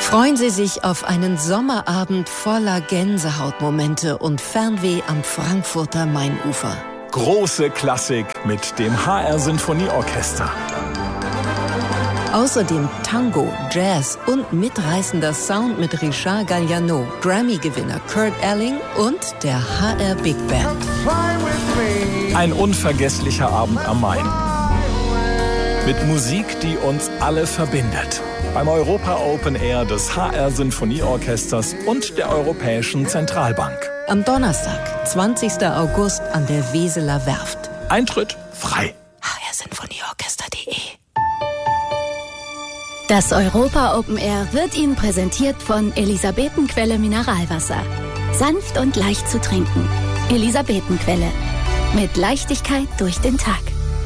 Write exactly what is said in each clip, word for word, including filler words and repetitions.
Freuen Sie sich auf einen Sommerabend voller Gänsehautmomente und Fernweh am Frankfurter Mainufer. Große Klassik mit dem H R Sinfonieorchester. Außerdem Tango, Jazz und mitreißender Sound mit Richard Galliano, Grammy-Gewinner Kurt Elling und der H R Big Band. Ein unvergesslicher Abend am Main. Mit Musik, die uns alle verbindet. Beim Europa Open Air des H R Sinfonieorchesters und der Europäischen Zentralbank. Am Donnerstag, zwanzigsten August an der Weseler Werft. Eintritt frei. h r sinfonieorchester punkt de Das Europa Open Air wird Ihnen präsentiert von Elisabetenquelle Mineralwasser. Sanft und leicht zu trinken. Elisabetenquelle. Mit Leichtigkeit durch den Tag.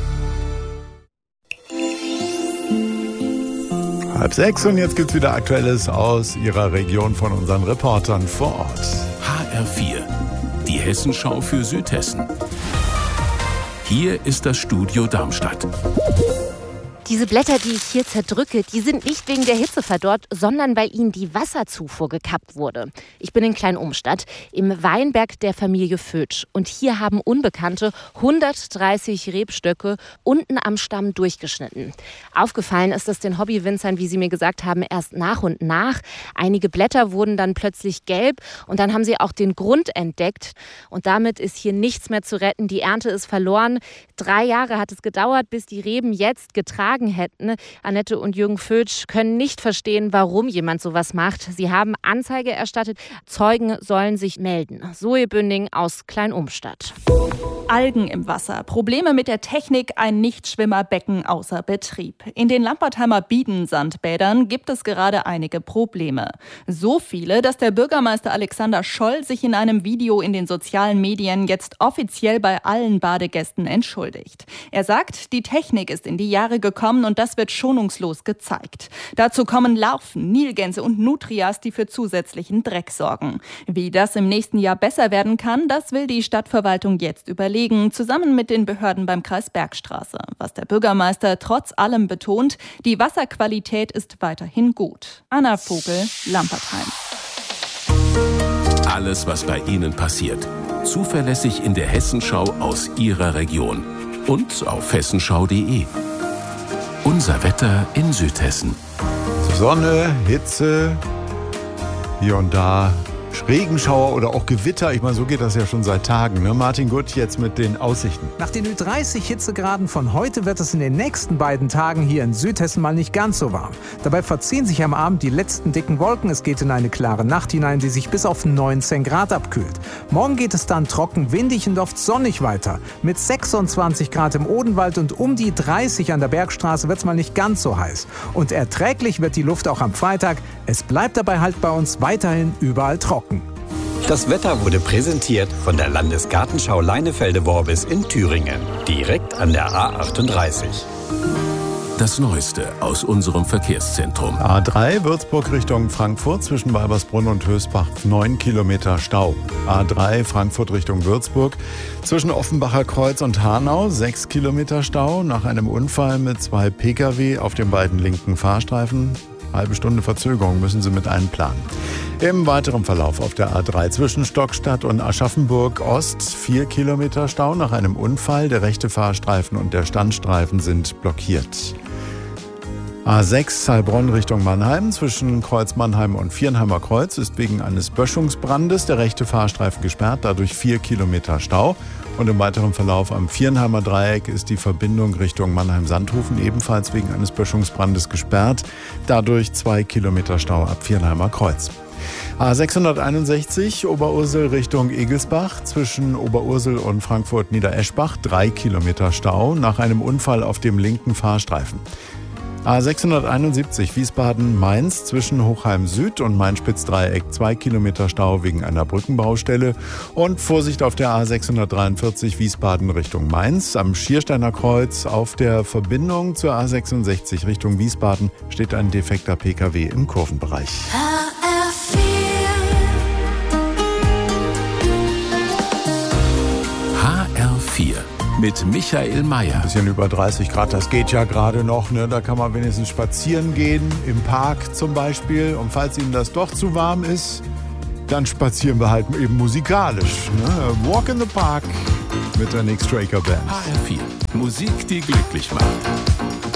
Halb sechs und jetzt gibt's wieder Aktuelles aus Ihrer Region von unseren Reportern vor Ort. H R vier, die Hessenschau für Südhessen. Hier ist das Studio Darmstadt. Diese Blätter, die ich hier zerdrücke, die sind nicht wegen der Hitze verdorrt, sondern weil ihnen die Wasserzufuhr gekappt wurde. Ich bin in Klein-Umstadt, im Weinberg der Familie Fötsch. Und hier haben Unbekannte hundertdreißig Rebstöcke unten am Stamm durchgeschnitten. Aufgefallen ist es den Hobbywinzern, wie sie mir gesagt haben, erst nach und nach. Einige Blätter wurden dann plötzlich gelb und dann haben sie auch den Grund entdeckt. Und damit ist hier nichts mehr zu retten. Die Ernte ist verloren. Drei Jahre hat es gedauert, bis die Reben jetzt getragen hätten. Annette und Jürgen Fötsch können nicht verstehen, warum jemand sowas macht. Sie haben Anzeige erstattet. Zeugen sollen sich melden. Zoe Bünding aus Klein-Umstadt. Algen im Wasser, Probleme mit der Technik, ein Nichtschwimmerbecken außer Betrieb. In den Lampertheimer Biedensandbädern gibt es gerade einige Probleme. So viele, dass der Bürgermeister Alexander Scholl sich in einem Video in den sozialen Medien jetzt offiziell bei allen Badegästen entschuldigt. Er sagt, die Technik ist in die Jahre gekommen und das wird schonungslos gezeigt. Dazu kommen Larven, Nilgänse und Nutrias, die für zusätzlichen Dreck sorgen. Wie das im nächsten Jahr besser werden kann, das will die Stadtverwaltung jetzt überlegen, zusammen mit den Behörden beim Kreis Bergstraße. Was der Bürgermeister trotz allem betont, die Wasserqualität ist weiterhin gut. Anna Vogel, Lampertheim. Alles, was bei Ihnen passiert. Zuverlässig in der Hessenschau aus Ihrer Region. Und auf hessenschau punkt de. Unser Wetter in Südhessen. Sonne, Hitze, hier und da Regenschauer oder auch Gewitter. Ich meine, so geht das ja schon seit Tagen. Ne? Martin Gutt jetzt mit den Aussichten. Nach den Ü dreißig Hitzegraden von heute wird es in den nächsten beiden Tagen hier in Südhessen mal nicht ganz so warm. Dabei verziehen sich am Abend die letzten dicken Wolken. Es geht in eine klare Nacht hinein, die sich bis auf neunzehn Grad abkühlt. Morgen geht es dann trocken, windig und oft sonnig weiter. Mit sechsundzwanzig Grad im Odenwald und um die dreißig an der Bergstraße wird es mal nicht ganz so heiß. Und erträglich wird die Luft auch am Freitag. Es bleibt dabei halt bei uns weiterhin überall trocken. Das Wetter wurde präsentiert von der Landesgartenschau Leinefelde-Worbis in Thüringen, direkt an der A achtunddreißig. Das Neueste aus unserem Verkehrszentrum. A drei Würzburg Richtung Frankfurt zwischen Weibersbrunn und Hösbach neun Kilometer Stau. A drei Frankfurt Richtung Würzburg zwischen Offenbacher Kreuz und Hanau sechs Kilometer Stau nach einem Unfall mit zwei Pkw auf den beiden linken Fahrstreifen. Halbe Stunde Verzögerung müssen Sie mit einplanen. Im weiteren Verlauf auf der A drei zwischen Stockstadt und Aschaffenburg Ost vier Kilometer Stau nach einem Unfall. Der rechte Fahrstreifen und der Standstreifen sind blockiert. A sechs Heilbronn Richtung Mannheim zwischen Kreuz Mannheim und Viernheimer Kreuz ist wegen eines Böschungsbrandes der rechte Fahrstreifen gesperrt, dadurch vier Kilometer Stau. Und im weiteren Verlauf am Viernheimer Dreieck ist die Verbindung Richtung Mannheim-Sandhofen ebenfalls wegen eines Böschungsbrandes gesperrt, dadurch zwei Kilometer Stau ab Viernheimer Kreuz. A sechshunderteinundsechzig Oberursel Richtung Egelsbach zwischen Oberursel und Frankfurt-Niedereschbach drei Kilometer Stau nach einem Unfall auf dem linken Fahrstreifen. A sechshunderteinundsiebzig Wiesbaden-Mainz zwischen Hochheim Süd und Main-Spitz-Dreieck zwei Kilometer Stau wegen einer Brückenbaustelle. Und Vorsicht auf der A sechshundertdreiundvierzig Wiesbaden Richtung Mainz. Am Schiersteiner Kreuz auf der Verbindung zur A sechsundsechzig Richtung Wiesbaden steht ein defekter Pkw im Kurvenbereich. H R vier. mit Michael Mayer. Ein bisschen über dreißig Grad, das geht ja gerade noch. Ne? Da kann man wenigstens spazieren gehen, im Park zum Beispiel. Und falls Ihnen das doch zu warm ist, dann spazieren wir halt eben musikalisch. Ne? Walk in the Park mit der Nick Straker Band. H R vier. Musik, die glücklich macht.